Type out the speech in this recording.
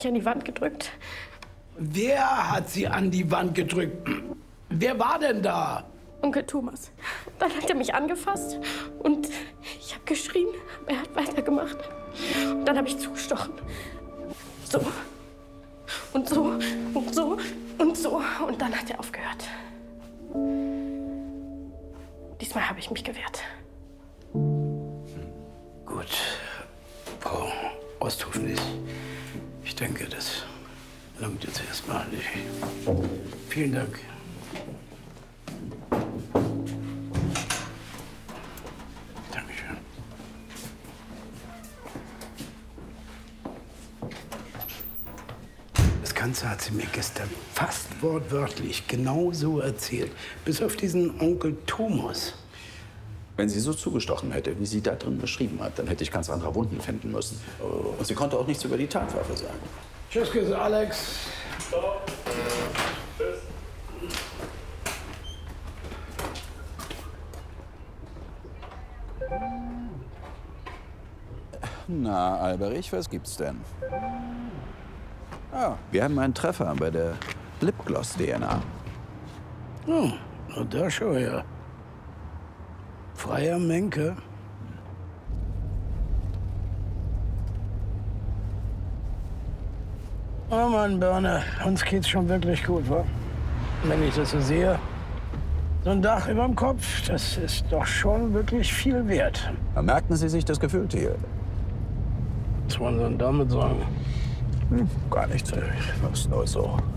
an die Wand gedrückt. Wer hat Sie an die Wand gedrückt? Wer war denn da? Onkel Thomas. Dann hat er mich angefasst und ich habe geschrien. Er hat weitergemacht. Und dann habe ich zugestochen. So. Und so. Und so. Und so. Und dann hat er aufgehört. Diesmal habe ich mich gewehrt. Gut. Frau Osthofen, ich denke, das langt jetzt erstmal. Vielen Dank. Dankeschön. Das Ganze hat sie mir gestern fast wortwörtlich genau so erzählt. Bis auf diesen Onkel Thomas. Wenn sie so zugestochen hätte, wie sie da drin beschrieben hat, dann hätte ich ganz andere Wunden finden müssen. Und sie konnte auch nichts über die Tatwaffe sagen. Tschüss, Küsse, Alex. Tschüss. Na, Alberich, was gibt's denn? Ah, wir haben einen Treffer bei der Lipgloss-DNA. Oh, na da schau her. Freier Menke. Oh Mann, Birne, uns geht's schon wirklich gut, wa? Wenn ich das so sehe. So ein Dach überm Kopf, das ist doch schon wirklich viel wert. Merken Sie sich das Gefühl, Thiel? Was wollen Sie denn damit sagen? Gar nichts. Fast nur so.